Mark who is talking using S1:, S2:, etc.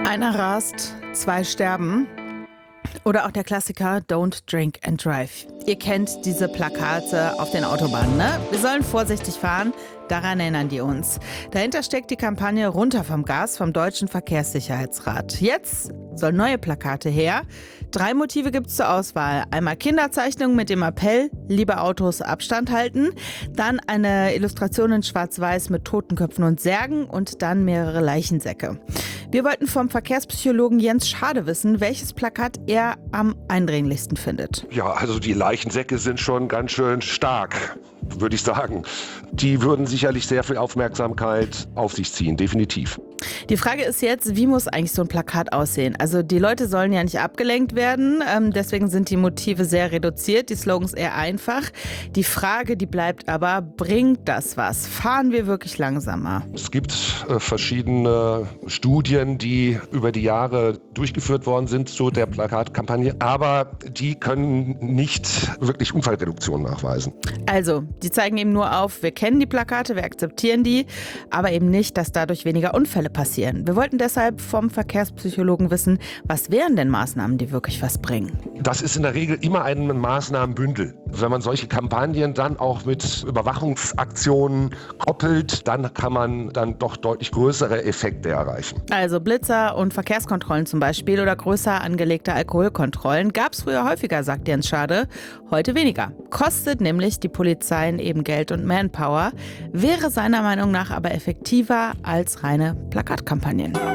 S1: Einer rast, zwei sterben. Oder auch der Klassiker Don't Drink and Drive. Ihr kennt diese Plakate auf den Autobahnen, ne? Wir sollen vorsichtig fahren, daran erinnern die uns. Dahinter steckt die Kampagne Runter vom Gas vom Deutschen Verkehrssicherheitsrat. Jetzt sollen neue Plakate her. 3 Motive gibt es zur Auswahl. Einmal Kinderzeichnungen mit dem Appell, liebe Autos, Abstand halten. Dann eine Illustration in Schwarz-Weiß mit Totenköpfen und Särgen und dann mehrere Leichensäcke. Wir wollten vom Verkehrspsychologen Jens Schade wissen, welches Plakat er am eindringlichsten findet.
S2: Ja, also die Leichensäcke sind schon ganz schön stark, würde ich sagen. Die würden sicherlich sehr viel Aufmerksamkeit auf sich ziehen, definitiv.
S1: Die Frage ist jetzt, wie muss eigentlich so ein Plakat aussehen? Also die Leute sollen ja nicht abgelenkt werden, deswegen sind die Motive sehr reduziert, die Slogans eher einfach. Die Frage, die bleibt aber, bringt das was? Fahren wir wirklich langsamer?
S2: Es gibt verschiedene Studien, die über die Jahre durchgeführt worden sind zu der Plakatkampagne, aber die können nicht wirklich Unfallreduktion nachweisen.
S1: Also, die zeigen eben nur auf, wir kennen die Plakate, wir akzeptieren die, aber eben nicht, dass dadurch weniger Unfälle passieren. Wir wollten deshalb vom Verkehrspsychologen wissen, was wären denn Maßnahmen, die wirklich was bringen?
S2: Das ist in der Regel immer ein Maßnahmenbündel. Wenn man solche Kampagnen dann auch mit Überwachungsaktionen koppelt, dann kann man dann doch deutlich größere Effekte erreichen.
S1: Also Blitzer und Verkehrskontrollen zum Beispiel oder größer angelegte Alkoholkontrollen gab es früher häufiger, sagt Jens Schade, heute weniger. Kostet nämlich die Polizeien eben Geld und Manpower, wäre seiner Meinung nach aber effektiver als reine Plakatkampagnen.